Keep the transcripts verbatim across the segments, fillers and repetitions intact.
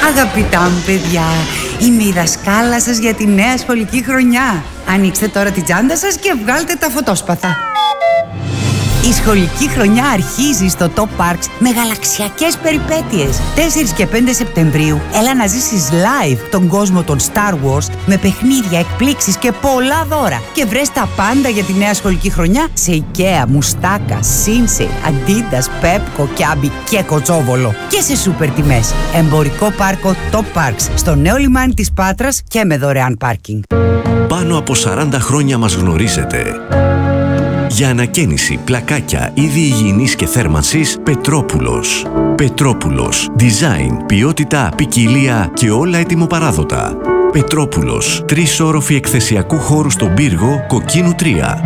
Αγαπητά μου παιδιά, είμαι η δασκάλα σας για τη νέα σχολική χρονιά. Ανοίξτε τώρα την τσάντα σας και βγάλτε τα φωτόσπαθα. Η σχολική χρονιά αρχίζει στο Top Parks με γαλαξιακές περιπέτειες. τέσσερις και πέντε Σεπτεμβρίου έλα να ζήσεις live τον κόσμο των Star Wars με παιχνίδια, εκπλήξεις και πολλά δώρα. Και βρες τα πάντα για τη νέα σχολική χρονιά σε IKEA, Μουστάκα, Sinsei, Adidas, Pepco, Kiabi και Κοτσόβολο. Και σε σούπερ τιμές. Εμπορικό πάρκο Top Parks στο νέο λιμάνι της Πάτρας και με δωρεάν πάρκινγκ. Πάνω από σαράντα χρόνια μας γνωρίζετε. Για ανακαίνιση, πλακάκια, είδη υγιεινής και θέρμανσης, Πετρόπουλος. Πετρόπουλος. Design, ποιότητα, ποικιλία και όλα ετοιμοπαράδοτα. Πετρόπουλος. Τρεις όροφοι εκθεσιακού χώρου στον πύργο, Κοκκίνου τρία.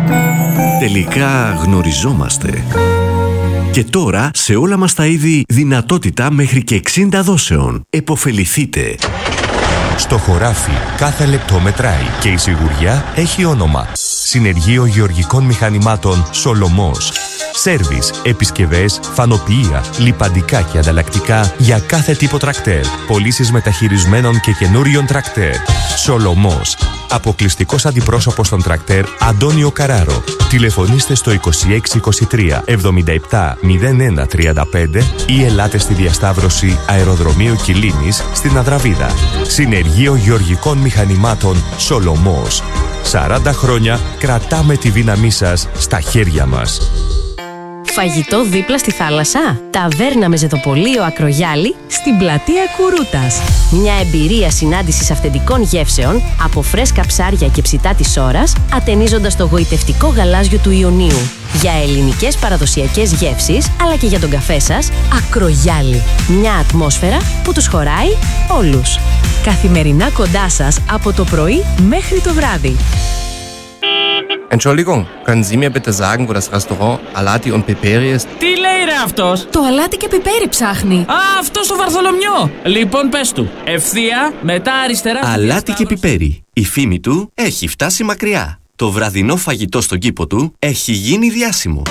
Τελικά γνωριζόμαστε. Και τώρα, σε όλα μας τα είδη, δυνατότητα μέχρι και εξήντα δόσεων. Εποφεληθείτε. Στο χωράφι κάθε λεπτό μετράει και η σιγουριά έχει όνομα. Συνεργείο Γεωργικών Μηχανημάτων Σολομός. Σέρβις, επισκευές, φανοποιεία, λιπαντικά και ανταλλακτικά για κάθε τύπο τρακτέρ. Πωλήσεις μεταχειρισμένων και καινούριων τρακτέρ. Σολομός. Αποκλειστικός αντιπρόσωπος των τρακτέρ Αντώνιο Καράρο. Τηλεφωνήστε στο είκοσι έξι είκοσι τρία εβδομήντα επτά μηδέν ένα τριάντα πέντε ή ελάτε στη διασταύρωση Αεροδρομίου Κιλίνης στην Αδραβίδα. Συνεργείο Γεωργικών Μηχανημάτων Σολομός. σαράντα χρόνια κρατάμε τη δύναμή σας στα χέρια μας. Φαγητό δίπλα στη θάλασσα. Ταβέρνα με ζεδοπολείο Ακρογιάλη στην πλατεία Κουρούτας. Μια εμπειρία συνάντησης αυθεντικών γεύσεων από φρέσκα ψάρια και ψητά της ώρας, ατενίζοντας το γοητευτικό γαλάζιο του Ιωνίου. Για ελληνικές παραδοσιακές γεύσεις, αλλά και για τον καφέ σας, Ακρογιάλη. Μια ατμόσφαιρα που τους χωράει όλους. Καθημερινά κοντά σας από το πρωί μέχρι το βράδυ. Entschuldigung, können Sie mir bitte sagen, wo das Restaurant Alati und Piperi ist? Τι λέει ρε αυτός? Το αλάτι και πιπέρι ψάχνει. Α, αυτό στο Βαρθολομιό. Λοιπόν, πες του. Ευθεία, μετά αριστερά. Αλάτι και πιπέρι. Η φήμη του έχει φτάσει μακριά. Το βραδινό φαγητό στον κήπο του έχει γίνει διάσημο.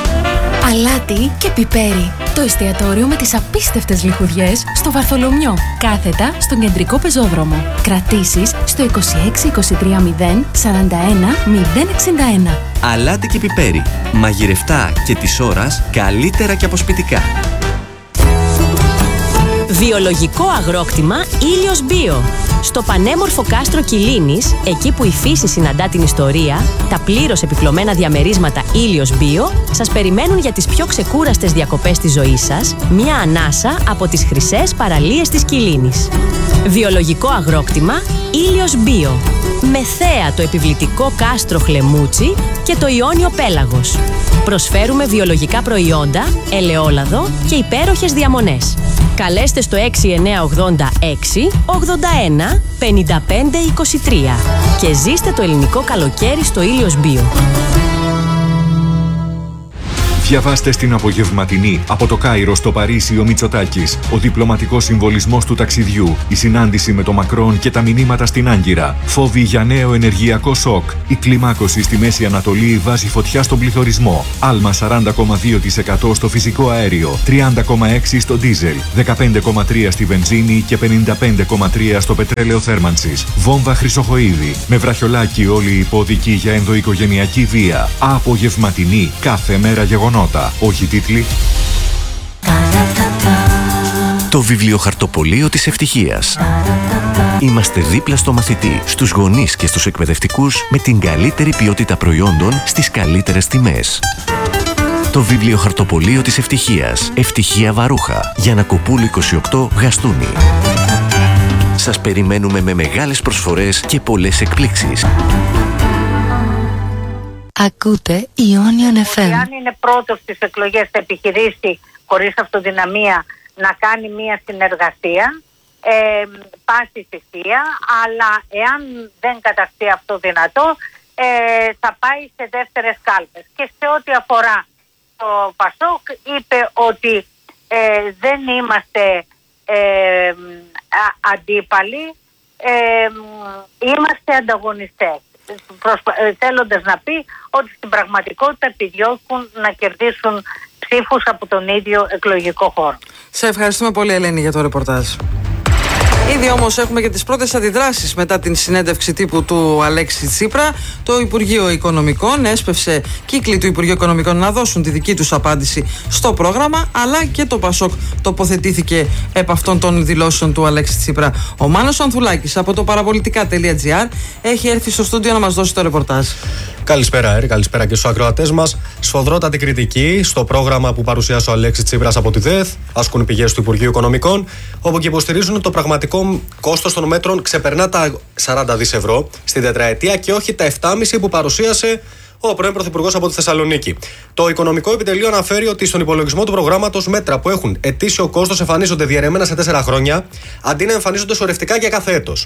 Αλάτι και πιπέρι. Το εστιατόριο με τις απίστευτες λιχουδιές στο Βαρθολομιό. Κάθετα στον κεντρικό πεζόδρομο. Κρατήσεις στο είκοσι έξι είκοσι τρία μηδέν σαράντα ένα μηδέν εξήντα ένα. Αλάτι και πιπέρι. Μαγειρευτά και της ώρας καλύτερα και αποσπιτικά. Βιολογικό αγρόκτημα Ήλιος Μπίο. Στο πανέμορφο κάστρο Κιλίνης, εκεί που η φύση συναντά την ιστορία, τα πλήρως επιπλωμένα διαμερίσματα Ήλιος Μπίο σας περιμένουν για τις πιο ξεκούραστες διακοπές της ζωής σας, μια ανάσα από τις χρυσές παραλίες της Κιλίνης. Βιολογικό αγρόκτημα Ήλιος Μπίο. Με θέα το επιβλητικό κάστρο Χλεμούτσι και το Ιόνιο Πέλαγος. Προσφέρουμε βιολογικά προϊόντα, ελαιόλαδο και υπέροχες διαμονές. Καλέστε στο έξι εννιά ογδόντα έξι ογδόντα ένα πενήντα πέντε είκοσι τρία και ζήστε το ελληνικό καλοκαίρι στο Ήλιος Μπίο. Διαβάστε στην απογευματινή από το Κάιρο στο Παρίσι ο Μητσοτάκης, ο διπλωματικός συμβολισμός του ταξιδιού, η συνάντηση με το Μακρόν και τα μηνύματα στην Άγκυρα, φόβοι για νέο ενεργειακό σοκ, η κλιμάκωση στη Μέση Ανατολή βάζει φωτιά στον πληθωρισμό, άλμα σαράντα κόμμα δύο τοις εκατό στο φυσικό αέριο, τριάντα κόμμα έξι τοις εκατό στο ντίζελ, δεκαπέντε κόμμα τρία τοις εκατό στη βενζίνη και πενήντα πέντε κόμμα τρία τοις εκατό στο πετρέλαιο θέρμανσης. Βόμβα Χρυσοχοΐδη, με βραχιολάκι όλοι οι υπόδικοι για ενδοοικογενειακή βία. Απογευματινή, κάθε μέρα γεγονότα. Όχι τίτλοι. Το βιβλιοχαρτοπωλείο της ευτυχίας. Είμαστε δίπλα στο μαθητή, στους γονείς και στους εκπαιδευτικούς με την καλύτερη ποιότητα προϊόντων στις καλύτερες τιμές. Το βιβλιοχαρτοπωλείο της ευτυχίας. Ευτυχία Βαρούχα. Γιαννακοπούλου είκοσι οκτώ, Γαστούνι. Σας περιμένουμε με μεγάλες προσφορές και πολλές εκπλήξεις. Ακούτε Ionian εφ εμ. Αν είναι πρώτος στις εκλογές θα επιχειρήσει χωρίς αυτοδυναμία να κάνει μια συνεργασία, ε, πάση θυσία, αλλά εάν δεν καταστεί αυτό δυνατό, ε, θα πάει σε δεύτερες κάλπες. Και σε ό,τι αφορά το Πασόκ, είπε ότι ε, δεν είμαστε ε, α, αντίπαλοι, ε, είμαστε ανταγωνιστές. Θέλοντας να πει ότι στην πραγματικότητα επιδιώκουν να κερδίσουν ψήφους από τον ίδιο εκλογικό χώρο. Σε ευχαριστούμε πολύ, Ελένη, για το ρεπορτάζ. Ήδη όμως έχουμε και τις πρώτες αντιδράσεις μετά την συνέντευξη τύπου του Αλέξη Τσίπρα. Το Υπουργείο Οικονομικών έσπευσε κύκλοι του Υπουργείου Οικονομικών να δώσουν τη δική τους απάντηση στο πρόγραμμα, αλλά και το Πασόκ τοποθετήθηκε επ' αυτών των δηλώσεων του Αλέξη Τσίπρα. Ο Μάνος Ανθουλάκης από το παραπολιτικά τελεία τζι άρ έχει έρθει στο στούντιο να μας δώσει το ρεπορτάζ. Καλησπέρα, Έρη, καλησπέρα και στους ακροατές μας. Σφοδρότατη κριτική στο πρόγραμμα που παρουσίασε ο Αλέξης Τσίπρας από τη ΔΕΘ, ασκούν οι πηγές του Υπουργείου Οικονομικών, όπου και υποστηρίζουν ότι το πραγματικό κόστος των μέτρων ξεπερνά τα σαράντα δισεκατομμύρια ευρώ στην τετραετία και όχι τα επτά κόμμα πέντε που παρουσίασε ο πρώην Πρωθυπουργός από τη Θεσσαλονίκη. Το Οικονομικό Επιτελείο αναφέρει ότι στον υπολογισμό του προγράμματος μέτρα που έχουν ετήσιο κόστος εμφανίζονται διαιρεμένα σε τέσσερα χρόνια, αντί να εμφανίζονται σωρευτικά για κάθε έτος.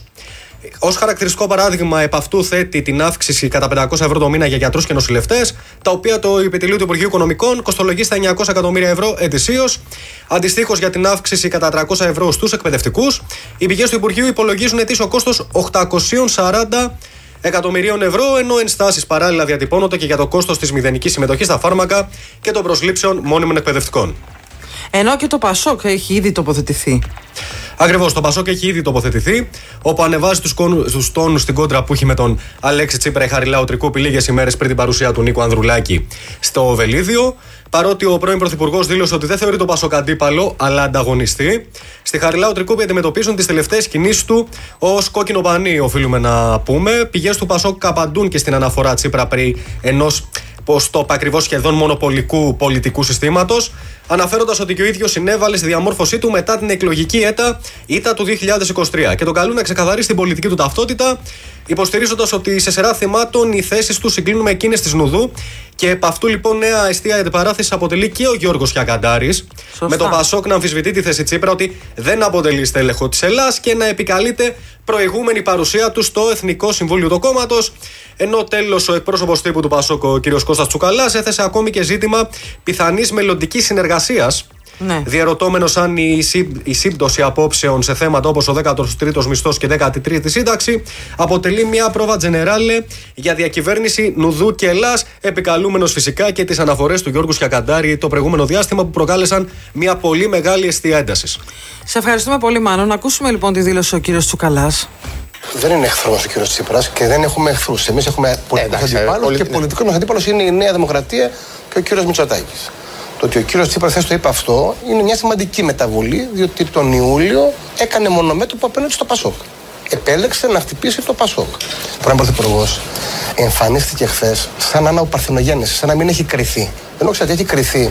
Ως χαρακτηριστικό παράδειγμα, επ' αυτού θέτει την αύξηση κατά πεντακόσια ευρώ το μήνα για γιατρούς και νοσηλευτές, τα οποία το Επιτελείο του Υπουργείου Οικονομικών κοστολογεί στα εννιακόσια εκατομμύρια ευρώ ετησίως. Αντιστοίχως, για την αύξηση κατά τριακόσια ευρώ στους εκπαιδευτικούς, οι πηγές του Υπουργείου υπολογίζουν ετήσιο κόστος οκτακόσια σαράντα εκατομμυρίων ευρώ, ενώ ενστάσεις παράλληλα διατυπώνονται και για το κόστος της μηδενικής συμμετοχής στα φάρμακα και των προσλήψεων μόνιμων εκπαιδευτικών. Ενώ και το Πασόκ έχει ήδη τοποθετηθεί. Ακριβώς, το Πασόκ έχει ήδη τοποθετηθεί, όπου ανεβάζει τους, κόνου, τους τόνους στην κόντρα που έχει με τον Αλέξη Τσίπρα η Χαριλάου Τρικούπη λίγες ημέρες πριν την παρουσία του Νίκου Ανδρουλάκη στο Βελίδιο. Παρότι ο πρώην Πρωθυπουργός δήλωσε ότι δεν θεωρεί το Πασόκ αντίπαλο, αλλά ανταγωνιστή, στη Χαριλάου Τρικούπη αντιμετωπίζουν τις τελευταίες κινήσεις του ως κόκκινο πανί, οφείλουμε να πούμε. Πηγές του Πασόκ απαντούν και στην αναφορά Τσίπρα περί ενός, πως το ακριβώς σχεδόν μονοπολικού πολιτικού συστήματος, αναφέροντας ότι και ο ίδιος συνέβαλε στη διαμόρφωσή του μετά την εκλογική έτα ήττα του δύο χιλιάδες είκοσι τρία και τον καλούν να ξεκαθαρίσει την πολιτική του ταυτότητα, υποστηρίζοντας ότι σε σειρά θεμάτων οι θέσεις του συγκλίνουν με εκείνες της Νουδού, και επ' αυτού λοιπόν νέα αιστεία αντιπαράθεση αποτελεί και ο Γιώργος Κιακαντάρης, με το Πασόκ να αμφισβητεί τη θέση Τσίπρα ότι δεν αποτελεί στέλεχο της Ελλάδας και να επικαλείται προηγούμενη παρουσία του στο Εθνικό Συμβούλιο του κόμματος. Ενώ τέλος ο εκπρόσωπος τύπου του Πασόκ, ο κ. Κώστας Τσουκαλάς, έθεσε ακόμη και ζήτημα πιθανής μελλοντικής συνεργασίας. Ναι. Διερωτώμενος αν η, σύμπ, η σύμπτωση απόψεων σε θέματα όπως ο δέκατος τρίτος μισθός και δέκατη τρίτη σύνταξη αποτελεί μια πρόβα τζενεράλε για διακυβέρνηση Νουδού και Ελλάς, επικαλούμενος φυσικά και τις αναφορές του Γιώργου Κιακαντάρη το προηγούμενο διάστημα που προκάλεσαν μια πολύ μεγάλη αιστεία έντασης. Σε ευχαριστούμε πολύ, Μάνο. Να ακούσουμε λοιπόν τη δήλωση ο κύριος Τσουκαλάς. Δεν είναι εχθρός ο κύριος Τσίπρας και δεν έχουμε εχθρούς. Εμείς έχουμε πολιτικούς αντιπάλους πολι... και πολιτικός μας αντίπαλος είναι η Νέα Δημοκρατία και ο κύριος Μητσοτάκης. Το ότι ο κύριος Τσίπρας θες το είπε αυτό είναι μια σημαντική μεταβολή, διότι τον Ιούλιο έκανε μονομέτωπο απέναντι στο Πασόκ. Επέλεξε να χτυπήσει το Πασόκ. Πρώην Πρωθυπουργός εμφανίστηκε χθες σαν να είναι ο Παρθενογέννησης, σαν να μην έχει κρυθεί. Ενώ ξέρετε, έχει κρυθεί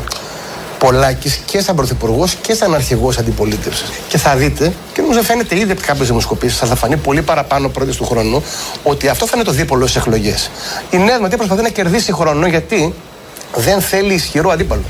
Πολάκης και σαν Πρωθυπουργός και σαν αρχηγός αντιπολίτευσης. Και θα δείτε, και νομίζω φαίνεται ήδη από κάποιες δημοσκοπήσεις, θα φανεί πολύ παραπάνω πρώτης του χρόνου, ότι αυτό θα είναι το δίπολο στις εκλογές. Η Νέα Δημοκρατία προσπαθεί να κερδίσει χρόνο γιατί δεν θέλει ισχυρό αντίπαλο.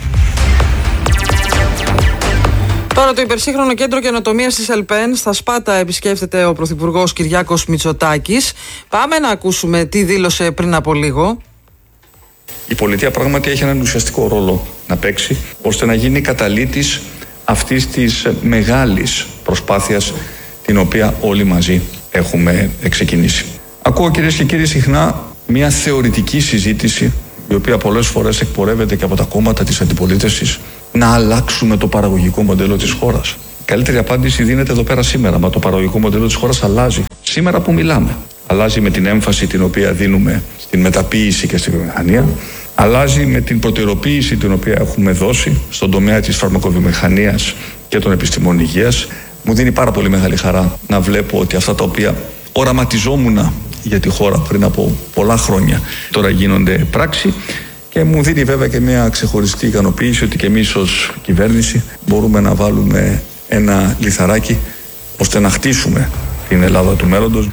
Τώρα το υπερσύγχρονο κέντρο καινοτομίας της ΕΛΠΕΝ στα Σπάτα επισκέφτεται ο Πρωθυπουργός Κυριάκος Μητσοτάκης. Πάμε να ακούσουμε τι δήλωσε πριν από λίγο. Η πολιτεία πράγματι έχει έναν ουσιαστικό ρόλο να παίξει ώστε να γίνει καταλύτης αυτής της μεγάλης προσπάθειας την οποία όλοι μαζί έχουμε ξεκινήσει. Ακούω, κυρίες και κύριοι, συχνά μια θεωρητική συζήτηση η οποία πολλές φορές εκπορεύεται και από τα κόμματα της αντιπολίτευσης, να αλλάξουμε το παραγωγικό μοντέλο της χώρας. Η καλύτερη απάντηση δίνεται εδώ πέρα σήμερα, μα το παραγωγικό μοντέλο της χώρας αλλάζει. Σήμερα που μιλάμε, αλλάζει με την έμφαση την οποία δίνουμε στην μεταποίηση και στη βιομηχανία, αλλάζει με την προτεραιοποίηση την οποία έχουμε δώσει στον τομέα της φαρμακοβιομηχανίας και των επιστημών υγείας. Μου δίνει πάρα πολύ μεγάλη χαρά να βλέπω ότι αυτά τα οποία οραματιζόμουν για τη χώρα πριν από πολλά χρόνια τώρα γίνονται πράξη, και μου δίνει βέβαια και μια ξεχωριστή ικανοποίηση ότι και εμείς ως κυβέρνηση μπορούμε να βάλουμε ένα λιθαράκι ώστε να χτίσουμε την Ελλάδα του μέλλοντος.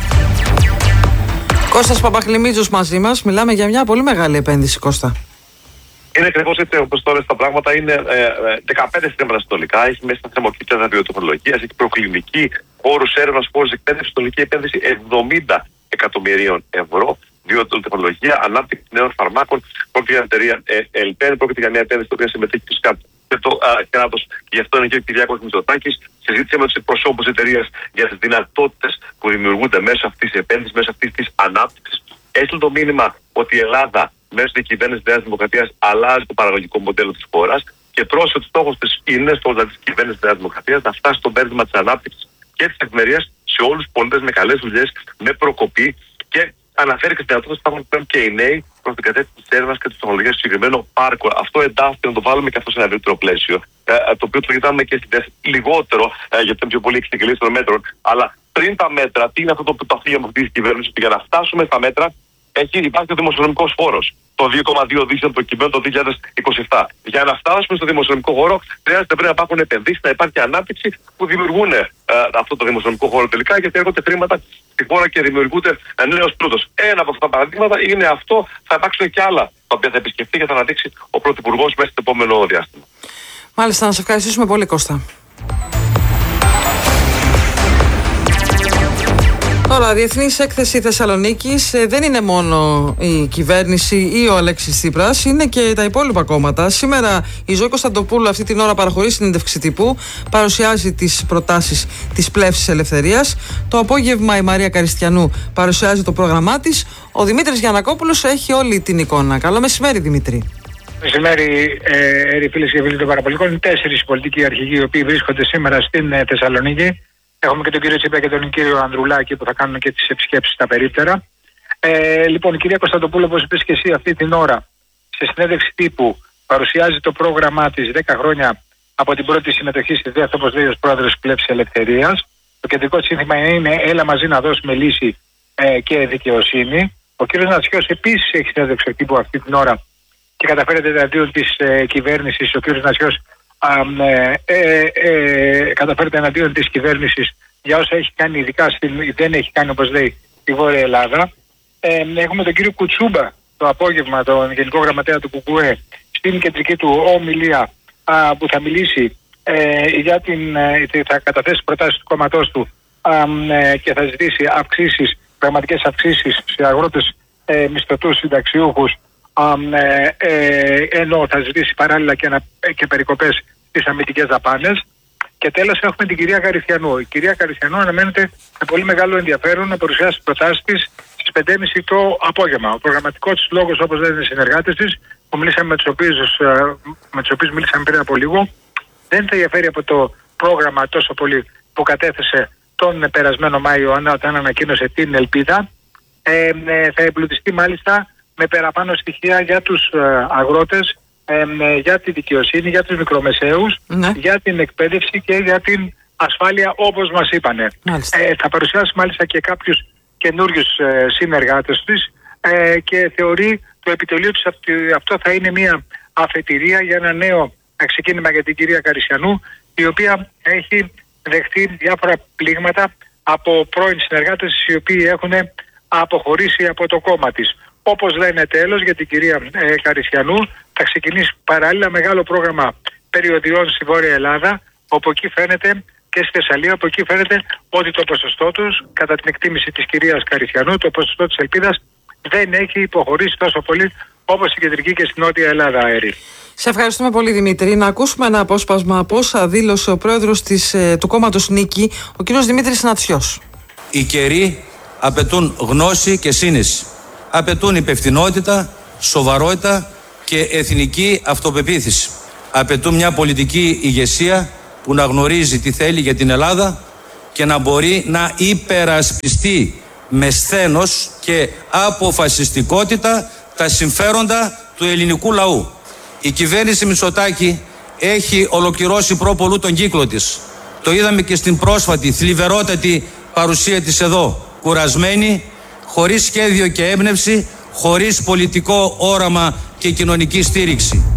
Κώστας Παπαχλημίτζος μαζί μας. Μιλάμε για μια πολύ μεγάλη επένδυση, Κώστα. Είναι ακριβώς έτσι όπως τώρα στα πράγματα. Είναι ε, ε, δεκαπέντε συστήματα συνολικά. Έχει μέσα θερμοκοίτια βιοτεχνολογίας, έχει προκλινική, χώρους έρευνας, χώρους εκπαίδευσης, συνολική επένδυση εβδομήντα εκατομμυρίων ευρώ. Βιοτεχνολογία, ανάπτυξη νέων φαρμάκων. Πρόκειται για εταιρεία ε, ΕΛΠΕΝ, πρόκειται για μια επένδυση στην οποία συμμετέχει φυσικά και το κράτος. Και γι' αυτό είναι και ο Κυριάκος Μητσοτάκης. Συζήτησε με τους εκπροσώπους της εταιρείας για τις δυνατότητες που δημιουργούνται μέσω αυτής της επένδυσης, μέσω αυτής της ανάπτυξης. Έστειλε το μήνυμα ότι η Ελλάδα μέσω της κυβέρνησης της Νέας Δημοκρατίας αλλάζει το παραγωγικό μοντέλο της χώρας και πρόσθεσε ότι στόχος της είναι, στόχος της κυβέρνησης της Νέας Δημοκρατίας, να φτάσει στο πέρασμα της ανάπτυξης και της ευημερίας σε όλους τους πολίτες με καλές δουλειές, με προκοπή και αναφέρει και στην δυνατότητα που υπάρχουν και οι νέοι προς την κατεύθυνση της έρευνας και της τεχνολογίας στο συγκεκριμένο πάρκο. Αυτό εντάσσεται να το βάλουμε και αυτό σε ένα ευρύτερο πλαίσιο. Ε, το οποίο το κοιτάμε και στην θέση λιγότερο, ε, γιατί είναι πιο πολύ εξεκλήσεις των μέτρων. Αλλά πριν τα μέτρα, τι είναι αυτό το που το αφήγημα αυτή τη κυβέρνηση, για να φτάσουμε στα μέτρα, έχει υπάρχει ο δημοσιονομικός φόρος. Το δύο κόμμα δύο δισεκατομμύρια το κειμένο το δύο χιλιάδες είκοσι επτά. Για να φτάσουμε στο δημοσιονομικό χώρο, χρειάζεται πρέπει να υπάρχουν επενδύσεις, να υπάρχει ανάπτυξη που δημιουργούν ε, αυτό το δημοσιονομικό χώρο τελικά, γιατί έρχονται χρήματα στη χώρα και δημιουργούνται νέος πλούτος. Ένα από αυτά τα παραδείγματα είναι αυτό, θα υπάρξουν και άλλα τα οποία θα επισκεφτεί και θα αναδείξει ο Πρωθυπουργός μέσα στο επόμενο διάστημα. Μάλιστα, να σας ευχαριστήσουμε πολύ, Κώστα. Τώρα, Διεθνής Έκθεση Θεσσαλονίκης ε, δεν είναι μόνο η κυβέρνηση ή ο Αλέξης Τσίπρας, είναι και τα υπόλοιπα κόμματα. Σήμερα η Ζωή Κωνσταντοπούλου αυτή την ώρα παραχωρεί συνέντευξη τύπου, παρουσιάζει τις προτάσεις της Πλεύσης Ελευθερίας. Το απόγευμα η Μαρία Καριστιανού παρουσιάζει το πρόγραμμά της. Ο Δημήτρης Γιαννακόπουλος έχει όλη την εικόνα. Καλό μεσημέρι, Δημήτρη. Μεσημέρι, ε, φίλες και φίλοι των Παραπολιτικών. Είναι τέσσερις πολιτικοί αρχηγοί οι οποίοι βρίσκονται σήμερα στην ε, Θεσσαλονίκη. Έχουμε και τον κύριο Τσίπρα και τον κύριο Ανδρουλάκη που θα κάνουν και τις επισκέψεις στα περίπτερα. Ε, λοιπόν, η κυρία Κωνσταντοπούλου, όπως είπες και εσύ, αυτή την ώρα σε συνέντευξη τύπου παρουσιάζει το πρόγραμμά της δέκα χρόνια από την πρώτη συμμετοχή στη ΔΕΘ, όπως λέει ως πρόεδρος της Πλεύσης Ελευθερίας. Το κεντρικό σύνθημα είναι «Έλα μαζί να δώσουμε λύση ε, και δικαιοσύνη». Ο κύριος Νατσιός επίσης έχει συνέντευξη τύπου αυτή την ώρα και καταφέρεται εναντίον της ε, κυβέρνησης. Ο κύριος Νατσιός Ε, ε, ε, καταφέρεται εναντίον της κυβέρνησης για όσα έχει κάνει, ειδικά στην, δεν έχει κάνει, όπως λέει, η Βόρεια Ελλάδα. Ε, έχουμε τον κύριο Κουτσούμπα το απόγευμα, τον Γενικό Γραμματέα του ΚΚΕ, στην κεντρική του ομιλία α, που θα μιλήσει ε, για την, ε, θα καταθέσει προτάσεις του κόμματός του α, ε, και θα ζητήσει αυξήσεις, πραγματικές αυξήσεις σε αγρότες, ε, μισθωτούς, συνταξιούχους, ε, ε, ενώ θα ζητήσει παράλληλα και, ανα, και περικοπές στις αμυντικές δαπάνες. Και τέλος έχουμε την κυρία Καριστιανού. Η κυρία Καριστιανού αναμένεται με πολύ μεγάλο ενδιαφέρον να παρουσιάσει προτάσεις της στις πέντε και μισή το απόγευμα. Ο προγραμματικός της λόγος, όπως λένε οι συνεργάτες της, που μιλήσαμε με τους οποίους, με τους οποίους μιλήσαμε πριν από λίγο, δεν θα διαφέρει από το πρόγραμμα τόσο πολύ που κατέθεσε τον περασμένο Μάιο όταν ανακοίνωσε την Ελπίδα. Ε, θα εμπλουτιστεί μάλιστα με παραπάνω στοιχεία για τους αγρότες, ε, για τη δικαιοσύνη, για τους μικρομεσαίους, ναι. για την εκπαίδευση και για την ασφάλεια, όπως μας είπανε. Ε, θα παρουσιάσει μάλιστα και κάποιους καινούριους ε, συνεργάτες της ε, και θεωρεί το επιτελείο της αυτό θα είναι μια αφετηρία για ένα νέο ξεκίνημα για την κυρία Καριστιανού, η οποία έχει δεχτεί διάφορα πλήγματα από πρώην συνεργάτες οι οποίοι έχουν αποχωρήσει από το κόμμα της. Όπως λένε τέλος για την κυρία ε, Καριστιανού, θα ξεκινήσει παράλληλα μεγάλο πρόγραμμα περιοδιών στη Βόρεια Ελλάδα, όπου εκεί φαίνεται και στη Θεσσαλία, όπου εκεί φαίνεται ότι το ποσοστό τους, κατά την εκτίμηση της κυρίας Καριστιανού, το ποσοστό της Ελπίδας δεν έχει υποχωρήσει τόσο πολύ όπως στην Κεντρική και στην Νότια Ελλάδα, αέρη. Σε ευχαριστούμε πολύ, Δημήτρη. Να ακούσουμε ένα απόσπασμα από όσα δήλωσε ο πρόεδρος της, ε, του κόμματος Νίκη, ο κ. Δημήτρης Νατσιός. Οι καιροί απαιτούν γνώση και σύνεση. Απαιτούν υπευθυνότητα, σοβαρότητα και εθνική αυτοπεποίθηση. Απαιτούν μια πολιτική ηγεσία που να γνωρίζει τι θέλει για την Ελλάδα και να μπορεί να υπερασπιστεί με σθένος και αποφασιστικότητα τα συμφέροντα του ελληνικού λαού. Η κυβέρνηση Μητσοτάκη έχει ολοκληρώσει προπολού τον κύκλο της. Το είδαμε και στην πρόσφατη θλιβερότατη παρουσία της εδώ. Κουρασμένη, χωρίς σχέδιο και έμπνευση, χωρίς πολιτικό όραμα και κοινωνική στήριξη.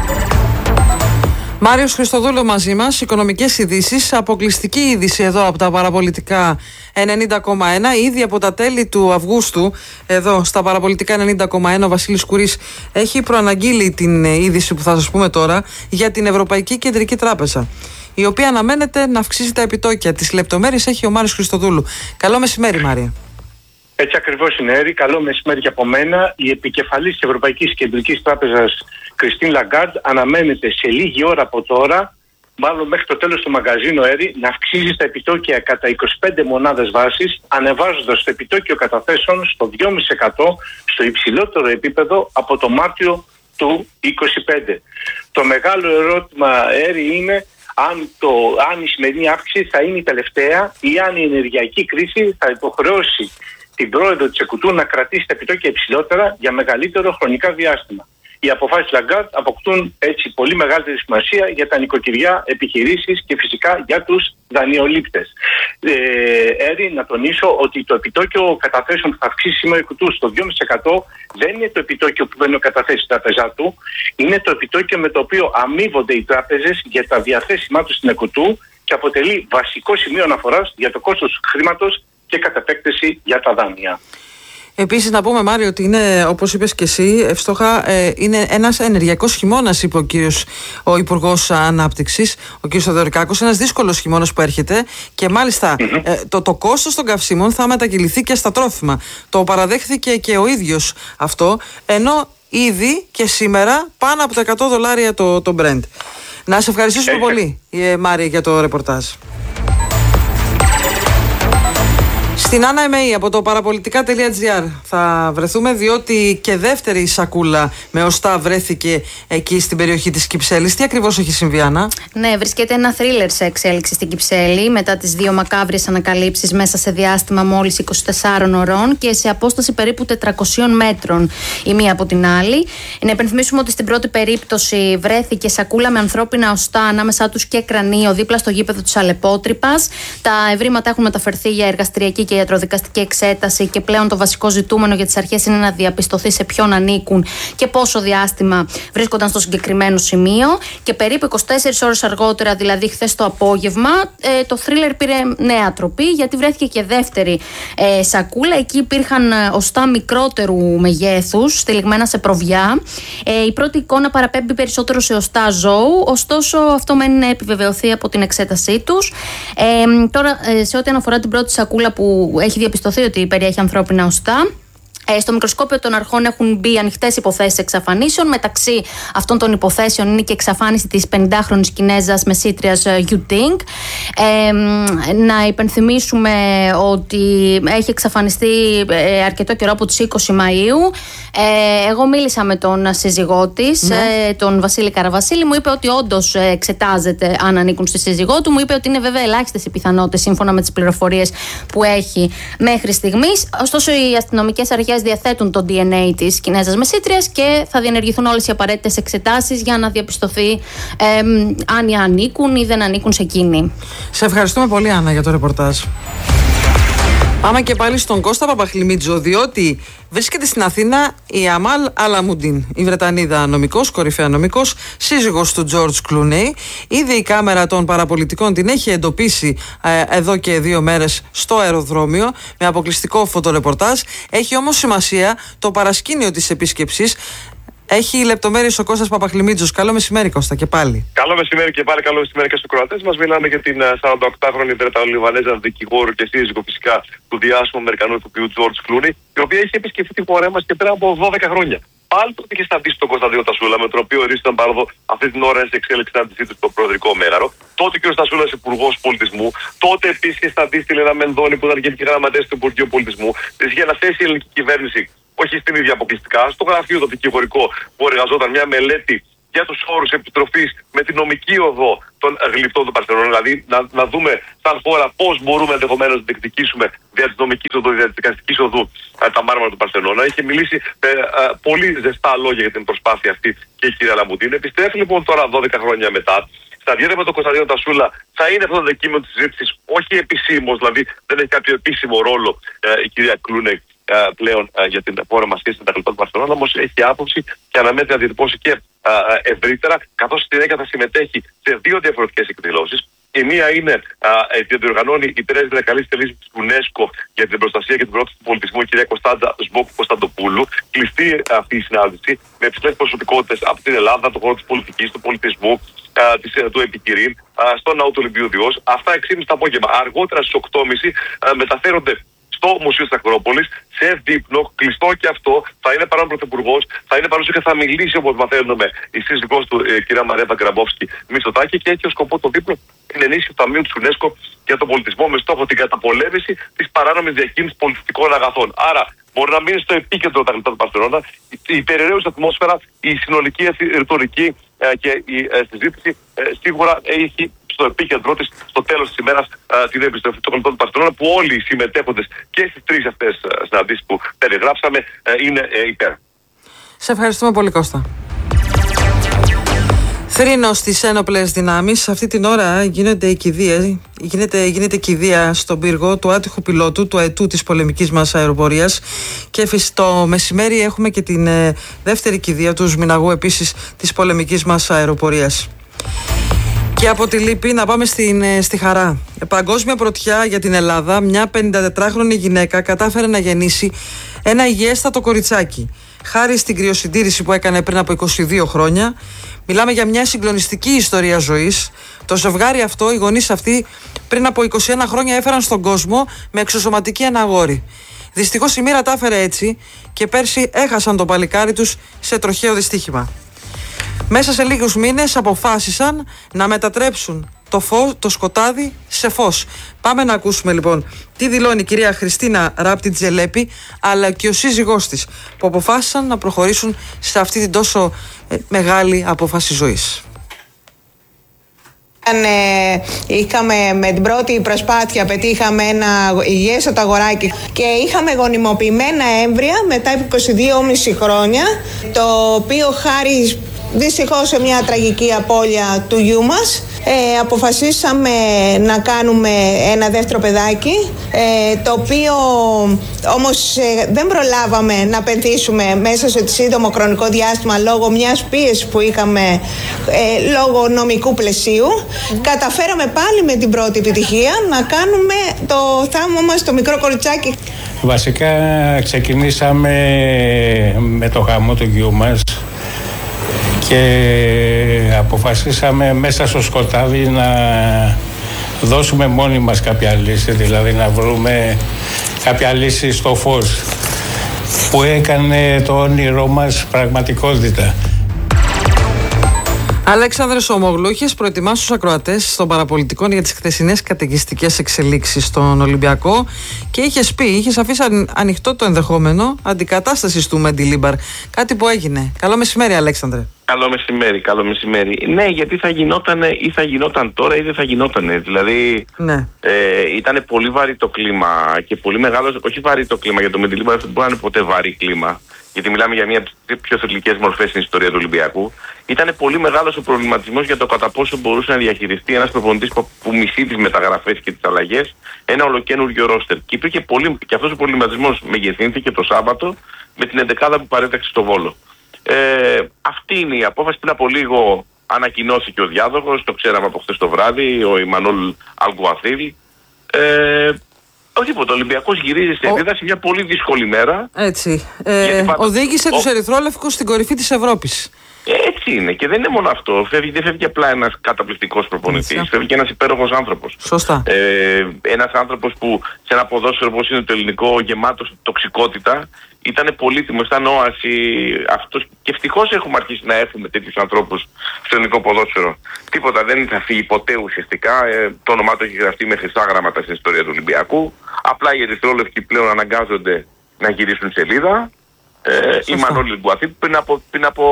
Μάριος Χριστοδούλου μαζί μας, οικονομικές ειδήσεις, αποκλειστική είδηση εδώ από τα παραπολιτικά ενενήντα κόμμα ένα. Ήδη από τα τέλη του Αυγούστου, εδώ στα παραπολιτικά ενενήντα κόμμα ένα, ο Βασίλης Κουρής έχει προαναγγείλει την είδηση που θα σας πούμε τώρα για την Ευρωπαϊκή Κεντρική Τράπεζα, η οποία αναμένεται να αυξήσει τα επιτόκια. Τις λεπτομέρειες έχει ο Μάριος Χριστοδούλου. Καλό μεσημέρι, Μάρια. Έτσι ακριβώς είναι, Έρη. Καλό μεσημέρι και από μένα. Η επικεφαλής της Ευρωπαϊκής Κεντρικής Τράπεζας, Κριστίν Λαγκάρντ, αναμένεται σε λίγη ώρα από τώρα, μάλλον μέχρι το τέλος του μαγαζίνου, Έρη, να αυξήσει τα επιτόκια κατά είκοσι πέντε μονάδες βάσης, ανεβάζοντας το επιτόκιο καταθέσεων στο δύο κόμμα πέντε τοις εκατό, στο υψηλότερο επίπεδο από το Μάρτιο του είκοσι πέντε. Το μεγάλο ερώτημα, Έρη, είναι αν, το, αν η σημερινή αύξηση θα είναι η τελευταία ή αν η ενεργειακή κρίση θα υποχρεώσει την πρόεδρο της ΕΚΟΥΤΟΥ να κρατήσει τα επιτόκια υψηλότερα για μεγαλύτερο χρονικά διάστημα. Οι αποφάσεις Λαγκάρντ αποκτούν έτσι πολύ μεγαλύτερη σημασία για τα νοικοκυριά, επιχειρήσεις και φυσικά για τους δανειολήπτες. Ε, Έρη, να τονίσω ότι το επιτόκιο καταθέσεων που θα αυξήσει σήμερα η ΕΚΟΥΤΟΥ στο δύο κόμμα πέντε τοις εκατό δεν είναι το επιτόκιο που παίρνει ο καταθέσει στην τράπεζά του, είναι το επιτόκιο με το οποίο αμείβονται οι τράπεζες για τα διαθέσιμά τους στην ΕΚΟΥΤΟΥ και αποτελεί βασικό σημείο αναφοράς για το κόστος του χρήματος και κατ' επέκταση για τα δάνεια. Επίσης να πούμε, Μάριο, ότι είναι, όπως είπες και εσύ εύστοχα, ε, είναι ένας ενεργειακός χειμώνας, είπε ο κύριος ο Υπουργός Ανάπτυξης, ο κύριος Θεοδωρικάκος, ένας δύσκολος χειμώνας που έρχεται και μάλιστα mm-hmm. ε, το, το κόστος των καυσίμων θα μετακυληθεί και στα τρόφιμα. Το παραδέχθηκε και ο ίδιος αυτό, ενώ ήδη και σήμερα πάνω από τα εκατό δολάρια το, το Brent. Να σε ευχαριστήσουμε πολύ, ε, Μάρια, για το ρεπορτάζ. Στην Άννα ΕΜΕΗ από το παραπολιτικά τελεία τζι άρ θα βρεθούμε, διότι και δεύτερη σακούλα με οστά βρέθηκε εκεί στην περιοχή της Κυψέλης. Τι ακριβώς έχει συμβεί, Άννα? Ναι, βρίσκεται ένα θρίλερ σε εξέλιξη στην Κυψέλη μετά τις δύο μακάβριες ανακαλύψεις μέσα σε διάστημα μόλις είκοσι τεσσάρων ωρών και σε απόσταση περίπου τετρακοσίων μέτρων η μία από την άλλη. Να υπενθυμίσουμε ότι στην πρώτη περίπτωση βρέθηκε σακούλα με ανθρώπινα οστά, ανάμεσά τους και κρανίο, δίπλα στο γήπεδο της Αλεπότρυπας. Τα ευρήματα έχουν μεταφερθεί για εργαστηριακή και ιατροδικαστική εξέταση και πλέον το βασικό ζητούμενο για τις αρχές είναι να διαπιστωθεί σε ποιον ανήκουν και πόσο διάστημα βρίσκονταν στο συγκεκριμένο σημείο. Και περίπου είκοσι τέσσερις ώρες αργότερα, δηλαδή χθες το απόγευμα, ε, το θρίλερ πήρε νέα τροπή, γιατί βρέθηκε και δεύτερη ε, σακούλα. Εκεί υπήρχαν οστά μικρότερου μεγέθους, στηλιγμένα σε προβιά. Ε, η πρώτη εικόνα παραπέμπει περισσότερο σε οστά ζώου, ωστόσο αυτό μένει να επιβεβαιωθεί από την εξέτασή τους. Ε, τώρα, ε, σε ό,τι αναφορά την πρώτη σακούλα που έχει διαπιστωθεί ότι περιέχει ανθρώπινα οστά, Ε, στο μικροσκόπιο των αρχών έχουν μπει ανοιχτές υποθέσεις εξαφανίσεων. Μεταξύ αυτών των υποθέσεων είναι και εξαφάνιση της πενηντάχρονης Κινέζας μεσήτριας Γιου Τινγκ. Ε, να υπενθυμίσουμε ότι έχει εξαφανιστεί ε, αρκετό καιρό, από τις είκοσι Μαΐου. Ε, εγώ μίλησα με τον σύζυγό της, ναι. ε, τον Βασίλη Καραβασίλη. Μου είπε ότι όντως εξετάζεται αν ανήκουν στη σύζυγό του. Μου είπε ότι είναι βέβαια ελάχιστες οι πιθανότητες σύμφωνα με τις πληροφορίες που έχει μέχρι στιγμής. Ωστόσο, οι αστυνομικές αρχές διαθέτουν το ντι εν έι της Κινέζας μεσήτριας και θα διενεργηθούν όλες οι απαραίτητες εξετάσεις για να διαπιστωθεί ε, αν ανήκουν ή δεν ανήκουν σε εκείνη. Σε ευχαριστούμε πολύ, Άννα, για το ρεπορτάζ. Πάμε και πάλι στον Κώστα Παπαχλημίτζο, διότι βρίσκεται στην Αθήνα η Αμάλ Αλαμουντίν, η Βρετανίδα νομικός, κορυφαία νομικός, σύζυγος του Τζορτζ Κλούνεϊ. Ήδη η κάμερα των παραπολιτικών την έχει εντοπίσει ε, εδώ και δύο μέρες στο αεροδρόμιο με αποκλειστικό φωτορεπορτάζ. Έχει όμως σημασία το παρασκήνιο της επίσκεψης. Έχει λεπτομέρειες ο Κώστας Παπαχλημίτζος. Καλό μεσημέρι, Κώστα, και πάλι. Καλό μεσημέρι και πάλι, καλό μεσημέρι και στους ακροατές μας. Μιλάμε για την σαρανταοκτάχρονη Βρετανολιβανέζα δικηγόρο και σύζυγο φυσικά του διάσημου Αμερικανού ηθοποιού Τζορτζ Κλούνεϊ, η οποία είχε επισκεφτεί τη χώρα μας και πριν από δώδεκα χρόνια. Πάλι τότε είχε συναντήσει τον Κωνσταντίνο Τασούλα, με τον οποίο ορίστηκαν πάροδο αυτή την ώρα σε εξέλιξη συνάντησή του στο προεδρικό μέγαρο. Τότε και ο Τασούλα υπουργός πολιτισμού. Τότε επίσης είχε συναντήσει τη Λένα Μενδώνη, που ήταν γενική γραμματέας του Υπουργείου Πολιτισμού. Της είχε αναθέσει η ελληνική κυβέρνηση, όχι στην ίδια αποκλειστικά, στο γραφείο το δικηγορικό που εργαζόταν μια μελέτη για τους όρους επιστροφής με την νομική οδό των γλυπτών των Παρθενών. Δηλαδή να, να δούμε σαν χώρα πώς μπορούμε ενδεχομένως να διεκδικήσουμε δια της νομικής οδού, δια της δικαστικής οδού τα μάρμαρα των Παρθενών. Είχε μιλήσει με α, πολύ ζεστά λόγια για την προσπάθεια αυτή και η κυρία Λαμουντίν. Επιστρέφει λοιπόν τώρα δώδεκα χρόνια μετά. Στα διάρκεια με τον Κωνσταντίνο Τασούλα θα είναι αυτό το αντικείμενο της συζήτησης, όχι επισήμως, δηλαδή δεν έχει κάποιο επίσημο ρόλο ε, η κυρία Κλούνεϊ πλέον για την πόρα μας σχέση με τα γλυπτά των Παρθενών, όμως έχει άποψη και αναμένεται να διατυπώσει και ευρύτερα, καθώς στη συνέχεια θα συμμετέχει σε δύο διαφορετικές εκδηλώσεις. Η μία είναι ότι διοργανώνει η πρέσβυρα καλής τελής της UNESCO για την προστασία και την προώθηση του πολιτισμού, η κυρία Κωνσταντζα Σμπόκου Κωνσταντοπούλου. Κλειστή αυτή η συνάντηση με υψηλές προσωπικότητες από την Ελλάδα, τον χώρο της πολιτικής, του πολιτισμού, της, του Επικυρήν, στον Ναό του Ολυμπίου Διός. Αυτά έξι και μισή το απόγευμα. Αργότερα στις οκτώ και μισή μεταφέρονται στο Μουσείο της Ακρόπολης, σε δείπνο, κλειστό και αυτό. Θα είναι παρόν πρωθυπουργός, θα είναι παρόν και θα μιλήσει, όπως μαθαίνουμε, η σύζυγός του, ε, κυρία Μαρέτα Γκραμπόφσκι Μητσοτάκη, και έχει ως σκοπό το δείπνο την ενίσχυση του Ταμείου της UNESCO για τον πολιτισμό, με στόχο την καταπολέμηση της παράνομης διακίνησης πολιτιστικών αγαθών. Άρα, μπορεί να μείνει στο επίκεντρο τα γλυπτά του Παρθενώνα, η περιραίουσα ατμόσφαιρα, η συνολική ρητορική ε, και η ε, συζήτηση ε, σίγουρα έχει στο επίκεντρό της στο τέλος της ημέρας την επιστροφή των κολπών του Μπαρσελόνα, που όλοι οι συμμετέχοντες και στις τρεις αυτές συναντήσεις που περιγράψαμε είναι υπέρ. Σε ευχαριστούμε πολύ, Κώστα. Θρήνος στις ένοπλες δυνάμεις. Αυτή την ώρα γίνεται η κηδεία, γίνεται, γίνεται κηδεία στον πύργο του άτυχου πιλότου, του αετού της πολεμικής μας αεροπορίας, και το μεσημέρι έχουμε και την ε, δεύτερη κηδεία του Σμιναγού επίσης της πολεμικής μας αεροπορίας. Και από τη λύπη να πάμε στην, στη χαρά. Παγκόσμια πρωτιά για την Ελλάδα. Μια πενηντατετράχρονη γυναίκα κατάφερε να γεννήσει ένα υγιέστατο κοριτσάκι, χάρη στην κρυοσυντήρηση που έκανε πριν από είκοσι δύο χρόνια. Μιλάμε για μια συγκλονιστική ιστορία ζωής. Το ζευγάρι αυτό, οι γονείς αυτοί, πριν από είκοσι ένα χρόνια έφεραν στον κόσμο με εξωσωματική ένα αγόρι. Δυστυχώς η μοίρα τα έφερε έτσι και πέρσι έχασαν το παλικάρι τους σε τροχαίο δυστύχημα. Μέσα σε λίγους μήνες αποφάσισαν να μετατρέψουν το, φως, το σκοτάδι σε φως. Πάμε να ακούσουμε λοιπόν τι δηλώνει η κυρία Χριστίνα Ράπτη-Τζελέπη, αλλά και ο σύζυγός της, που αποφάσισαν να προχωρήσουν σε αυτή την τόσο ε, μεγάλη απόφαση ζωής. Ε, είχαμε με την πρώτη προσπάθεια πετύχαμε ένα υγιέστατο αγοράκι και είχαμε γονιμοποιημένα έμβρια μετά από είκοσι δύο κόμμα πέντε χρόνια, το οποίο χάρη δυστυχώς σε μια τραγική απώλεια του γιού μας ε, αποφασίσαμε να κάνουμε ένα δεύτερο παιδάκι, ε, το οποίο όμως ε, δεν προλάβαμε να πενθήσουμε μέσα σε σύντομο χρονικό διάστημα λόγω μιας πίεσης που είχαμε ε, λόγω νομικού πλαισίου. Mm. Καταφέραμε πάλι με την πρώτη επιτυχία να κάνουμε το θαύμα μας, το μικρό κοριτσάκι. Βασικά ξεκινήσαμε με το γάμο του γιού μας και αποφασίσαμε μέσα στο σκοτάδι να δώσουμε μόνοι μας κάποια λύση, δηλαδή να βρούμε κάποια λύση στο φως που έκανε το όνειρό μας πραγματικότητα. Αλέξανδρε Ομόγλου, είχες προετοιμάσει τους ακροατές των παραπολιτικών για τις χθεσινές καταιγιστικές εξελίξεις στον Ολυμπιακό και είχες πει, είχες αφήσει ανοιχτό το ενδεχόμενο αντικατάστασης του Μεντιλίμπαρ. Κάτι που έγινε. Καλό μεσημέρι, Αλέξανδρε. Καλό μεσημέρι, καλό μεσημέρι. Ναι, γιατί θα γινόταν ή θα γινόταν τώρα ή δεν θα γινόταν. Δηλαδή ναι. ε, ήταν πολύ βαρύ το κλίμα και πολύ μεγάλο, όχι βαρύ το κλίμα για το Μεντιλίμπαρ, δεν μπορεί να είναι ποτέ βαρύ κλίμα. Γιατί μιλάμε για μια από τις πιο θετικές μορφές στην ιστορία του Ολυμπιακού. Ήταν πολύ μεγάλος ο προβληματισμός για το κατά πόσο μπορούσε να διαχειριστεί ένας προπονητής που, που μισεί τις μεταγραφές και τις αλλαγές ένα ολοκένουργιο ρόστερ. Και υπήρχε πολύ, και αυτός ο προβληματισμός μεγεθύνθηκε το Σάββατο με την εντεκάδα που παρέταξε στο Βόλο. Ε, αυτή είναι η απόφαση. Πριν από λίγο ανακοινώθηκε ο διάδοχος, το ξέραμε από χθες το βράδυ, ο Ιμανόλ Αλγκουαθίλ. Ε, Όχι τίποτα. Ο Ολυμπιακός γυρίζει σε επίδραση μια πολύ δύσκολη μέρα. Έτσι. Ε, πάντα... Οδήγησε ο... τους ερυθρόλευκους στην κορυφή της Ευρώπης. Έτσι είναι. Και δεν είναι μόνο αυτό. Φεύγει, δεν φεύγει απλά ένας καταπληκτικός προπονητής. Φεύγει και ένας υπέροχος άνθρωπος. Σωστά. Ε, ένας άνθρωπος που σε ένα ποδόσφαιρο όπως είναι το ελληνικό, γεμάτο τοξικότητα, ήταν πολύτιμος, ήταν όαση αυτός. Και ευτυχώς έχουμε αρχίσει να έχουμε τέτοιους ανθρώπους στο ελληνικό ποδόσφαιρο. Τίποτα δεν θα φύγει ποτέ ουσιαστικά. Ε, το όνομά του έχει γραφτεί με χρυσά γράμματα στην ιστορία του Ολυμπιακού. Απλά οι ερυθρόλευκοι πλέον αναγκάζονται να γυρίσουν σελίδα. Ε, η Μανώλη Γκουαθή πριν από, πριν από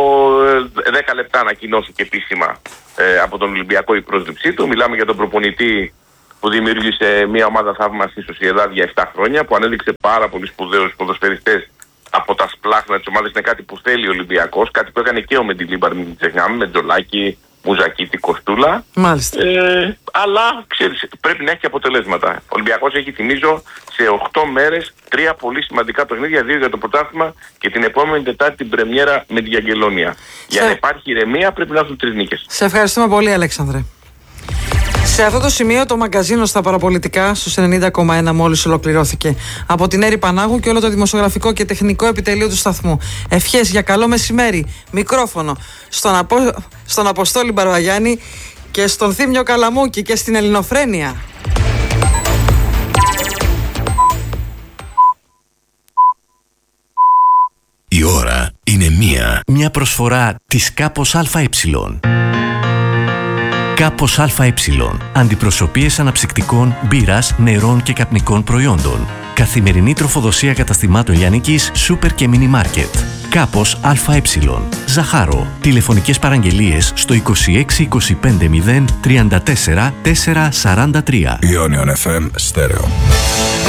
δέκα λεπτά ανακοινώθηκε επίσημα ε, από τον Ολυμπιακό η πρόσληψή του. Μιλάμε για τον προπονητή που δημιούργησε μια ομάδα θαύμα στη Σοσιεδάδ για επτά χρόνια, που ανέδειξε πάρα πολύ σπουδαίους ποδοσφαιριστές από τα σπλάχνα της ομάδας. Είναι κάτι που θέλει ο Ολυμπιακός, κάτι που έκανε και ο Μεντιλίμπαρ, μην ξεχνάμε, με Τζολάκη, Μουζακίτη, Κοστούλα. Μάλιστα. Ε, αλλά ξέρεις, πρέπει να έχει αποτελέσματα. Ο Ολυμπιακός έχει, θυμίζω, σε οκτώ μέρες τρία πολύ σημαντικά παιχνίδια, δύο για το πρωτάθλημα και την επόμενη Τετάρτη την πρεμιέρα με την Αγγελόνια. Σε... Για να υπάρχει ηρεμία πρέπει να έχουν τρεις νίκες. Σε ευχαριστούμε πολύ, Αλέξανδρε. Σε αυτό το σημείο το μαγκαζίνο στα παραπολιτικά στους ενενήντα κόμμα ένα μόλις ολοκληρώθηκε. Από την Έρη Πανάγου και όλο το δημοσιογραφικό και τεχνικό επιτελείο του σταθμού. Ευχές για καλό μεσημέρι. Μικρόφωνο στον, Απο... στον Αποστόλη Μπαρβαγιάννη και στον Θήμιο Καλαμούκη και στην Ελληνοφρένεια. Η ώρα είναι μία. Μια προσφορά της Κάπος ΑΕ. Κάπος ΑΕ. Αντιπροσωπείες αναψυκτικών, μπύρας, νερών και καπνικών προϊόντων. Καθημερινή τροφοδοσία καταστημάτων λιανικής, σούπερ και μίνι μάρκετ. Κάπος ΑΕ. Ζαχάρο. Τηλεφωνικές παραγγελίες στο είκοσι έξι είκοσι πέντε μηδέν τριάντα τέσσερα τετρακόσια σαράντα τρία. Ionion εφ εμ Stereo.